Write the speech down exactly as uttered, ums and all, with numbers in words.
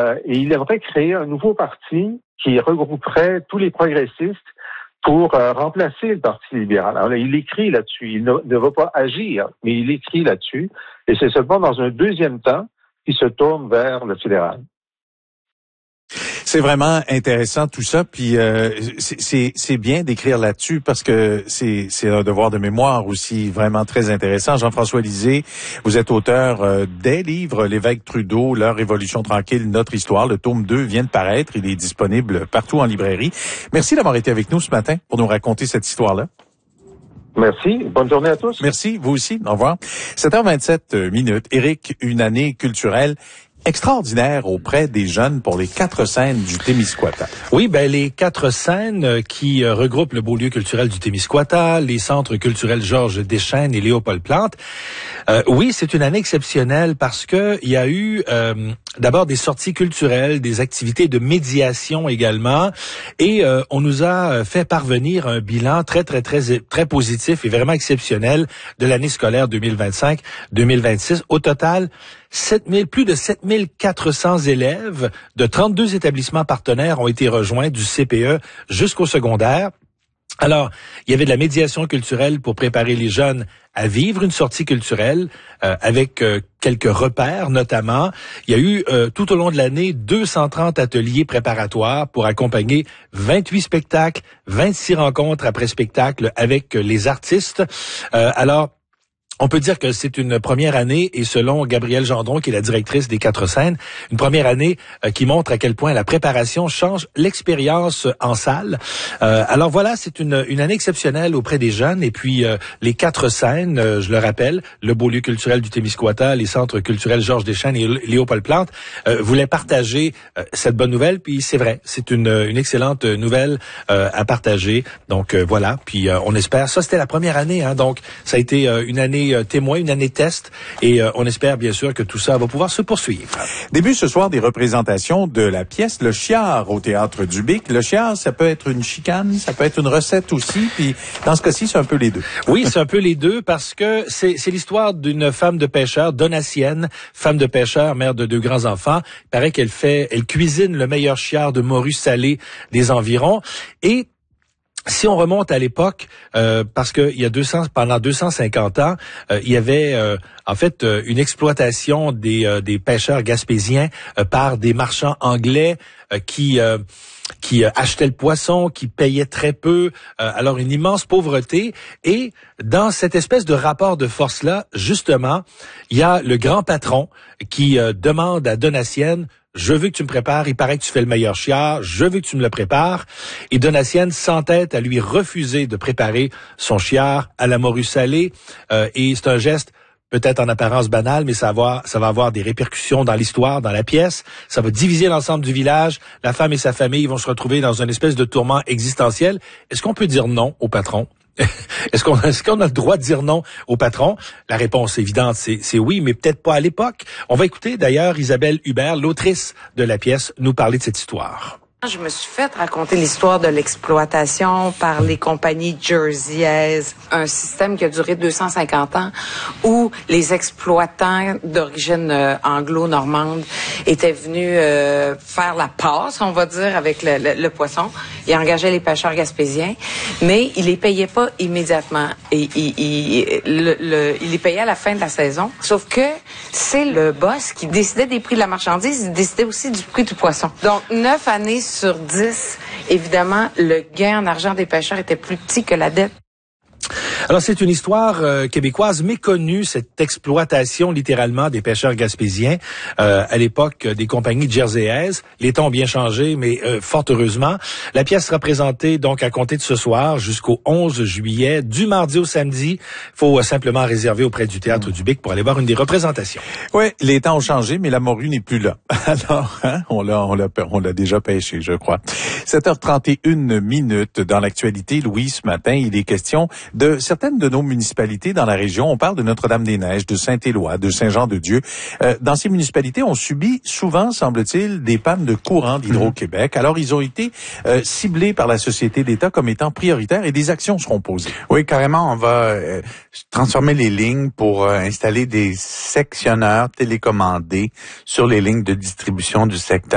euh, et il aimerait créer un nouveau parti qui regrouperait tous les progressistes pour euh, remplacer le Parti libéral. Alors là, il écrit là-dessus. Il ne, ne va pas agir, mais il écrit là-dessus. Et c'est seulement dans un deuxième temps qu'il se tourne vers le fédéral. C'est vraiment intéressant tout ça, puis euh, c'est c'est bien d'écrire là-dessus parce que c'est c'est un devoir de mémoire aussi vraiment très intéressant. Jean-François Lisée, vous êtes auteur euh, des livres L'évêque Trudeau, Leur révolution tranquille, notre histoire. Le tome deux vient de paraître, il est disponible partout en librairie. Merci d'avoir été avec nous ce matin pour nous raconter cette histoire-là. Merci. Bonne journée à tous. Merci, vous aussi. Au revoir. sept heures vingt-sept minutes. Éric, une année culturelle extraordinaire auprès des jeunes pour les quatre scènes du Témiscouata. Oui, ben les quatre scènes qui euh, regroupent le beau lieu culturel du Témiscouata, les centres culturels Georges Deschênes et Léopold Plante. Euh, oui, c'est une année exceptionnelle parce que il y a eu euh, d'abord des sorties culturelles, des activités de médiation également, et euh, on nous a fait parvenir un bilan très très très très positif et vraiment exceptionnel de l'année scolaire deux mille vingt-cinq deux mille vingt-six. Au total, sept mille, plus de sept mille quatre cents élèves de trente-deux établissements partenaires ont été rejoints du C P E jusqu'au secondaire. Alors, il y avait de la médiation culturelle pour préparer les jeunes à vivre une sortie culturelle euh, avec euh, quelques repères notamment. Il y a eu euh, tout au long de l'année deux cent trente ateliers préparatoires pour accompagner vingt-huit spectacles, vingt-six rencontres après spectacle avec euh, les artistes. Euh, alors, on peut dire que c'est une première année, et selon Gabrielle Gendron, qui est la directrice des quatre scènes, une première année euh, qui montre à quel point la préparation change l'expérience en salle. Euh, alors voilà, c'est une, une année exceptionnelle auprès des jeunes. Et puis euh, les quatre scènes, euh, je le rappelle, le beau lieu culturel du Témiscouata, les centres culturels Georges Deschênes et Léopold Plante, euh, voulaient partager euh, cette bonne nouvelle. Puis c'est vrai, c'est une, une excellente nouvelle euh, à partager. Donc euh, voilà, puis euh, on espère. Ça, c'était la première année, hein, donc ça a été euh, une année témoin, une année test, et euh, on espère bien sûr que tout ça va pouvoir se poursuivre. Début ce soir des représentations de la pièce Le Chiard au Théâtre du Bic. Le Chiard, ça peut être une chicane, ça peut être une recette aussi, puis dans ce cas-ci, c'est un peu les deux. Oui, c'est un peu les deux parce que c'est c'est l'histoire d'une femme de pêcheur, Donatienne, femme de pêcheur, mère de deux grands-enfants. Il paraît qu'elle fait, elle cuisine le meilleur chiard de morue salée des environs, et si on remonte à l'époque, euh, parce que il y a deux cents, pendant deux cent cinquante ans, euh, il y avait euh, en fait euh, une exploitation des euh, des pêcheurs gaspésiens euh, par des marchands anglais euh, qui euh, qui euh, achetaient le poisson, qui payaient très peu, euh, alors une immense pauvreté. Et dans cette espèce de rapport de force-là, justement, il y a le grand patron qui euh, demande à Donatienne: je veux que tu me prépares, il paraît que tu fais le meilleur chiard, je veux que tu me le prépares. Et Donatienne s'entête à lui refuser de préparer son chiard à la morue salée. Euh, et c'est un geste peut-être en apparence banal, mais ça va avoir, ça va avoir des répercussions dans l'histoire, dans la pièce. Ça va diviser l'ensemble du village. La femme et sa famille vont se retrouver dans une espèce de tourment existentiel. Est-ce qu'on peut dire non au patron? Est-ce qu'on, est-ce qu'on a le droit de dire non au patron? La réponse évidente, c'est, c'est oui, mais peut-être pas à l'époque. On va écouter d'ailleurs Isabelle Hubert, l'autrice de la pièce, nous parler de cette histoire. Je me suis fait raconter l'histoire de l'exploitation par les compagnies jerseyaises, un système qui a duré deux cent cinquante ans où les exploitants d'origine euh, anglo-normande étaient venus euh, faire la passe, on va dire, avec le, le, le poisson. Ils engageaient les pêcheurs gaspésiens, mais ils les payaient pas immédiatement. Et ils, ils, le, le, ils les payaient à la fin de la saison. Sauf que c'est le boss qui décidait des prix de la marchandise, il décidait aussi du prix du poisson. Donc, neuf années sur dix, évidemment, le gain en argent des pêcheurs était plus petit que la dette. Alors, c'est une histoire euh, québécoise méconnue, cette exploitation littéralement des pêcheurs gaspésiens euh, à l'époque des compagnies jerseyaises. Les temps ont bien changé, mais euh, fort heureusement. La pièce sera présentée donc à compter de ce soir jusqu'au onze juillet, du mardi au samedi. Il faut euh, simplement réserver auprès du Théâtre du Bic pour aller voir une des représentations. Oui, les temps ont changé, mais la morue n'est plus là. Alors, hein, on l'a, on l'a, on l'a déjà pêché, je crois. sept heures trente et une minutes dans l'actualité, Louis, ce matin, il est question de certaines de nos municipalités dans la région. On parle de Notre-Dame-des-Neiges, de Saint-Éloi, de Saint-Jean-de-Dieu. Euh, dans ces municipalités, on subit souvent, semble-t-il, des pannes de courant d'Hydro-Québec. Alors, ils ont été euh, ciblés par la Société d'État comme étant prioritaires et des actions seront posées. Oui, carrément. On va euh, transformer les lignes pour euh, installer des sectionneurs télécommandés sur les lignes de distribution du secteur.